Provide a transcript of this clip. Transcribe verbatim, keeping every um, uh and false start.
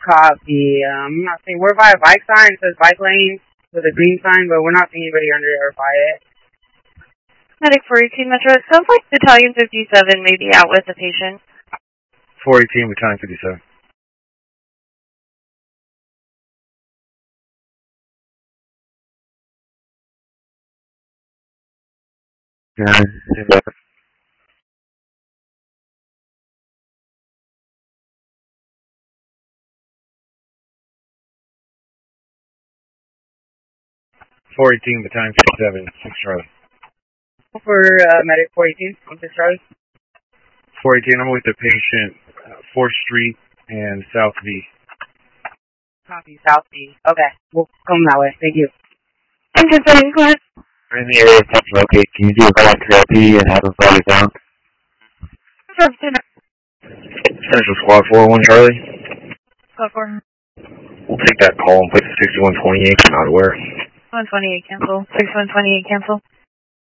Copy. Um, I'm not seeing, we're by a bike sign. It says bike lane with a green sign, but we're not seeing anybody under it or by it. Medic four eighteen Metro, it sounds like Battalion fifty-seven may be out with the patient. four eighteen, Battalion fifty-seven. Yeah, four eighteen, Battalion fifty-seven, six Charlie. For uh, Medic four eighteen, I'm just Charlie. four eighteen, I'm with the patient, uh, fourth Street and South V. Copy, South B. Okay, we'll come that way. Thank you. Engine setting, go ahead. we're in the area of Central. Okay, can you do a call on T R P and have them flag it down? Central Squad four one Charlie. Squad four. We'll take that call and put the sixty-one twenty-eight out of where. one twenty-eight cancel. sixty-one twenty-eight cancel.